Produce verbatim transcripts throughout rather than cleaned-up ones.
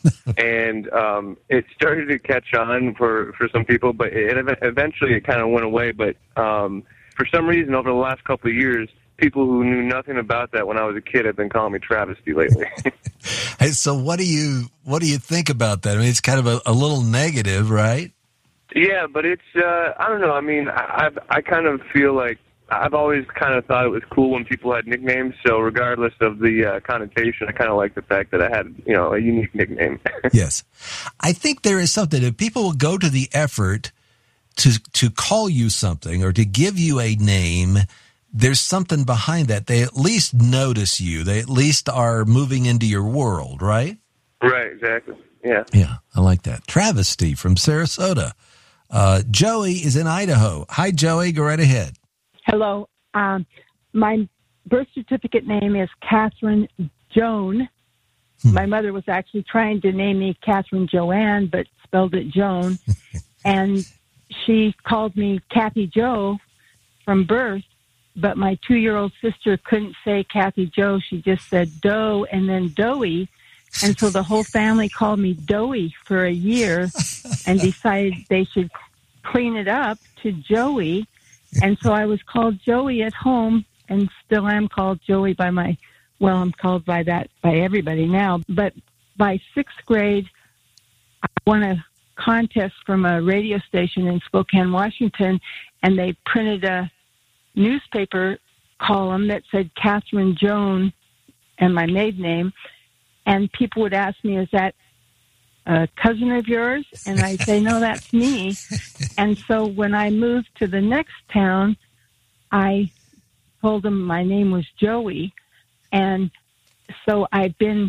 and um, it started to catch on for, for some people, but it, eventually it kind of went away. But um, for some reason, over the last couple of years, people who knew nothing about that when I was a kid have been calling me Travesty lately. Hey, so what do you what do you think about that? I mean, it's kind of a, a little negative, right? Yeah, but it's uh, I don't know. I mean, I I've, I kind of feel like I've always kind of thought it was cool when people had nicknames. So regardless of the uh, connotation, I kind of like the fact that I had, you know, a unique nickname. Yes, I think there is something. If people will go to the effort to to call you something or to give you a name, there's something behind that. They at least notice you. They at least are moving into your world, right? Right, exactly. Yeah. Yeah, I like that. Travesty from Sarasota. Uh, Joey is in Idaho. Hi, Joey. Go right ahead. Hello. Um, my birth certificate name is Catherine Joan. Hmm. My mother was actually trying to name me Catherine Joanne, but spelled it Joan. And she called me Kathy Jo from birth. But my two-year-old sister couldn't say Kathy Jo. She just said Doe and then Doey. And so the whole family called me Doey for a year and decided they should clean it up to Joey. And so I was called Joey at home and still am called Joey by my, well, I'm called by that by everybody now. But by sixth grade, I won a contest from a radio station in Spokane, Washington, and they printed a newspaper column that said Catherine Joan and my maiden name, and people would ask me, is that a cousin of yours? And I say, no, that's me. And so when I moved to the next town, I told them my name was Joey, and so I've been,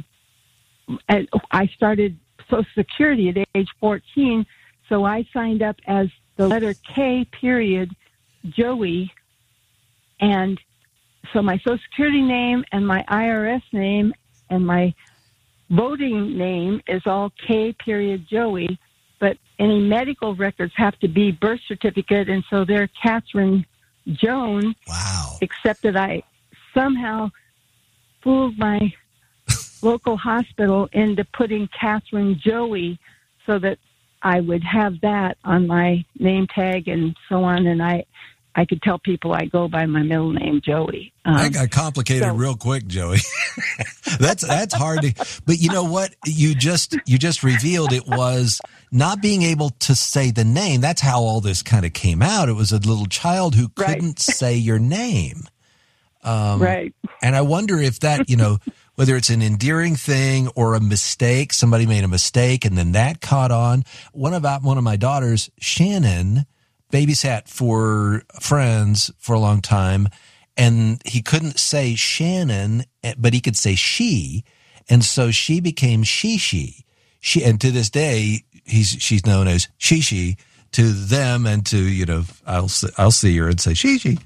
I started Social Security at age fourteen, so I signed up as the letter K period Joey. And so my Social Security name and my I R S name and my voting name is all K period Joey, but any medical records have to be birth certificate, and so they're Catherine Joan. Wow. Except that I somehow fooled my local hospital into putting Catherine Joey so that I would have that on my name tag and so on, and I I could tell people I go by my middle name, Joey. Um, that got complicated so, real quick, Joey. that's that's hard to. But you know what? You just you just revealed it was not being able to say the name. That's how all this kind of came out. It was a little child who couldn't right. say your name. Um, right. And I wonder if that, you know, whether it's an endearing thing or a mistake, somebody made a mistake, and then that caught on. One about one of my daughters, Shannon, babysat for friends for a long time, and he couldn't say Shannon, but he could say she, and so she became She-She. She, and to this day, he's she's known as She-She to them, and to, you know, I'll I'll see her and say She-She.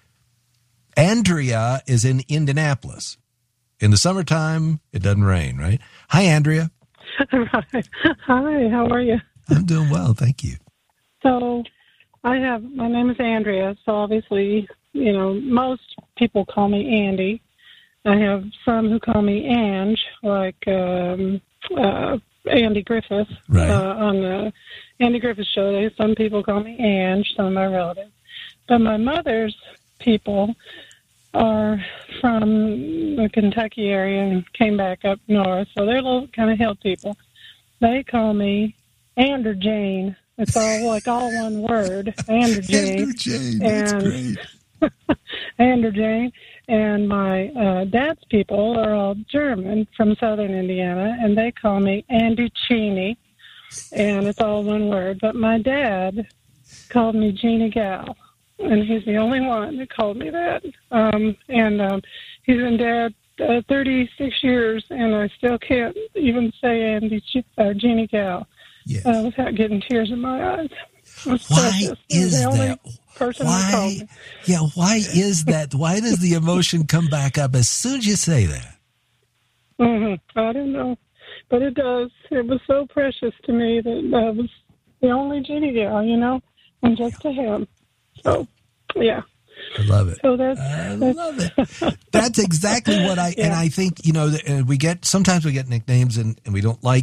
Andrea is in Indianapolis. In the summertime, it doesn't rain, right? Hi, Andrea. Right. Hi, how are you? I'm doing well, thank you. So, I have, my name is Andrea, so obviously, you know, most people call me Andy. I have some who call me Ange, like um, uh, Andy Griffith right. uh, on the Andy Griffith show. Some people call me Ange, some of my relatives. But my mother's people are from the Kentucky area and came back up north, so they're little kind of hill people. They call me Andrew Jane. It's all like all one word, Andrew Jane. Andrew Jane, that's and, great. Andrew Jane. And my uh, dad's people are all German from southern Indiana, and they call me Andy Cheney, and it's all one word. But my dad called me Jeannie Gal, and he's the only one that called me that. Um, and um, he's been dead uh, thirty-six years, and I still can't even say Andy Ch- uh, Jeannie Gal. Yes. Uh, without getting tears in my eyes. It's why precious. is the only that? Person why? Yeah, why is that? Why does the emotion come back up as soon as you say that? Mm-hmm. I don't know, but it does. It was so precious to me that I was the only Jeannie gal, you know, and just to him. So, yeah. I love it. So that's, I that's, love it. That's exactly what I, yeah. and I think, you know, we get, sometimes we get nicknames and, and we don't like